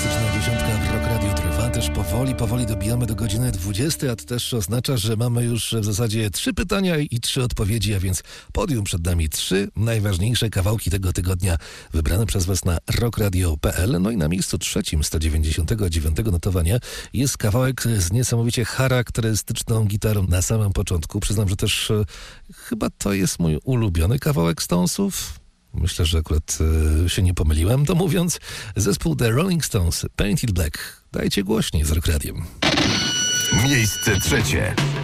Klasyczna dziesiątka w Rock Radio trwa też powoli dobijamy do godziny 20, a to też oznacza, że mamy już w zasadzie 3 pytania i 3 odpowiedzi, a więc podium przed nami. 3 najważniejsze kawałki tego tygodnia wybrane przez Was na rockradio.pl. No i na miejscu 3 199 notowania jest kawałek z niesamowicie charakterystyczną gitarą na samym początku. Przyznam, że też chyba to jest mój ulubiony kawałek Stonesów. Myślę, że akurat się nie pomyliłem, to mówiąc. Zespół The Rolling Stones, Painted Black. Dajcie głośniej z Rock Radiem. Miejsce 3.